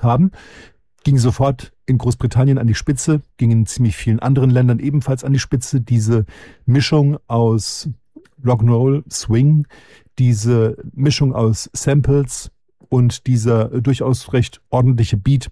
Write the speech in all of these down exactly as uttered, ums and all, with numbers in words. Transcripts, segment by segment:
gemacht haben. Ging sofort in Großbritannien an die Spitze, ging in ziemlich vielen anderen Ländern ebenfalls an die Spitze. Diese Mischung aus Rock'n'Roll, Swing, diese Mischung aus Samples und dieser durchaus recht ordentliche Beat,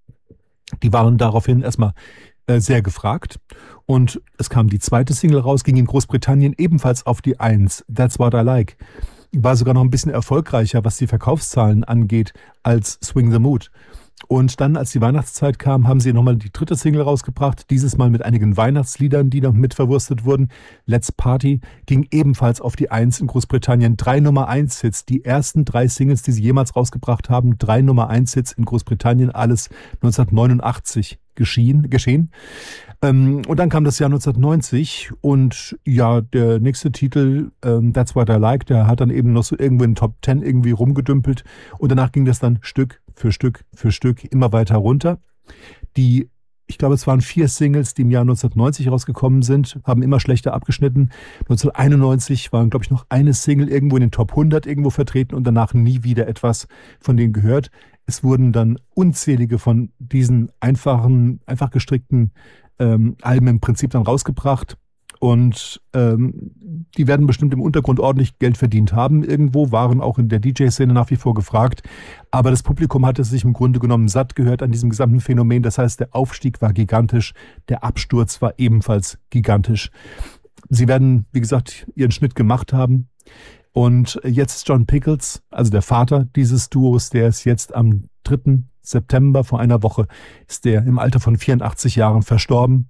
die waren daraufhin erstmal äh, sehr gefragt. Und es kam die zweite Single raus, ging in Großbritannien ebenfalls auf die Eins, That's What I Like. War sogar noch ein bisschen erfolgreicher, was die Verkaufszahlen angeht, als Swing the Mood. Und dann, als die Weihnachtszeit kam, haben sie nochmal die dritte Single rausgebracht, dieses Mal mit einigen Weihnachtsliedern, die noch mit verwurstet wurden. Let's Party ging ebenfalls auf die Eins in Großbritannien. Drei Nummer eins Hits, die ersten drei Singles, die sie jemals rausgebracht haben, drei Nummer eins Hits in Großbritannien, alles neunzehnhundertneunundachtzig geschehen. geschehen. Ähm, und dann kam das Jahr neunzehnhundertneunzig und ja, der nächste Titel, ähm, That's What I Like, der hat dann eben noch so irgendwo in den Top Ten irgendwie rumgedümpelt und danach ging das dann Stück für Stück für Stück immer weiter runter. Die, ich glaube, es waren vier Singles, die im Jahr neunzehnhundertneunzig rausgekommen sind, haben immer schlechter abgeschnitten. neunzehnhunderteinundneunzig waren, glaube ich, noch eine Single irgendwo in den Top hundert irgendwo vertreten und danach nie wieder etwas von denen gehört. Es wurden dann unzählige von diesen einfachen, einfach gestrickten ähm, Alben im Prinzip dann rausgebracht. Und ähm, die werden bestimmt im Untergrund ordentlich Geld verdient haben irgendwo, waren auch in der D J-Szene nach wie vor gefragt. Aber das Publikum hatte sich im Grunde genommen satt gehört an diesem gesamten Phänomen. Das heißt, der Aufstieg war gigantisch, der Absturz war ebenfalls gigantisch. Sie werden, wie gesagt, ihren Schnitt gemacht haben. Und jetzt ist John Pickles, also der Vater dieses Duos, der ist jetzt am dritten September, vor einer Woche, ist der im Alter von vierundachtzig Jahren verstorben.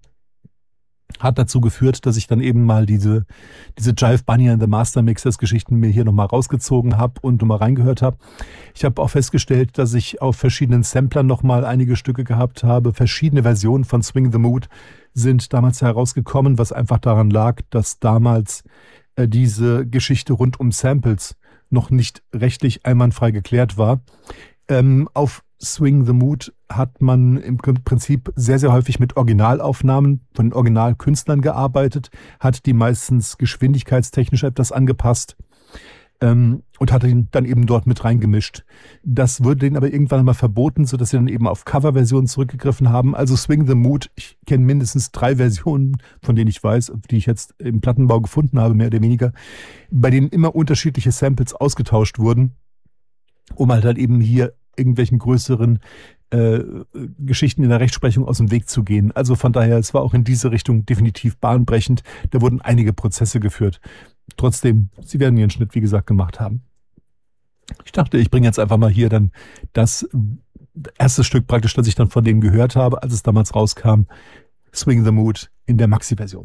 Hat dazu geführt, dass ich dann eben mal diese, diese Jive Bunny and the Master Mixers Geschichten mir hier nochmal rausgezogen habe und nochmal reingehört habe. Ich habe auch festgestellt, dass ich auf verschiedenen Samplern nochmal einige Stücke gehabt habe. Verschiedene Versionen von Swing the Mood sind damals herausgekommen, was einfach daran lag, dass damals äh, diese Geschichte rund um Samples noch nicht rechtlich einwandfrei geklärt war. Ähm, auf Swing the Mood hat man im Prinzip sehr, sehr häufig mit Originalaufnahmen von Originalkünstlern gearbeitet, hat die meistens geschwindigkeitstechnisch etwas angepasst ähm, und hat ihn dann eben dort mit reingemischt. Das wurde denen aber irgendwann mal verboten, sodass sie dann eben auf Coverversionen zurückgegriffen haben. Also Swing the Mood, ich kenne mindestens drei Versionen, von denen ich weiß, die ich jetzt im Plattenbau gefunden habe, mehr oder weniger, bei denen immer unterschiedliche Samples ausgetauscht wurden, um halt, halt eben hier irgendwelchen größeren äh, Geschichten in der Rechtsprechung aus dem Weg zu gehen. Also von daher, es war auch in diese Richtung definitiv bahnbrechend. Da wurden einige Prozesse geführt. Trotzdem, sie werden ihren Schnitt, wie gesagt, gemacht haben. Ich dachte, ich bringe jetzt einfach mal hier dann das erste Stück praktisch, das ich dann von denen gehört habe, als es damals rauskam, Swing the Mood in der Maxi-Version.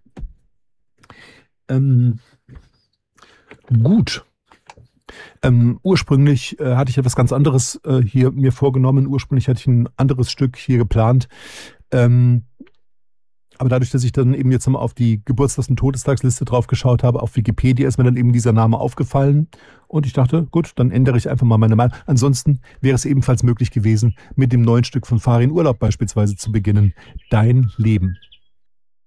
Ähm, gut. Ähm, ursprünglich äh, hatte ich etwas ganz anderes äh, hier mir vorgenommen. Ursprünglich hatte ich ein anderes Stück hier geplant. Ähm, aber dadurch, dass ich dann eben jetzt mal auf die Geburtstags- und Todestagsliste drauf geschaut habe, auf Wikipedia, ist mir dann eben dieser Name aufgefallen. Und ich dachte, gut, dann ändere ich einfach mal meine Meinung. Ansonsten wäre es ebenfalls möglich gewesen, mit dem neuen Stück von Farin Urlaub beispielsweise zu beginnen. Dein Leben.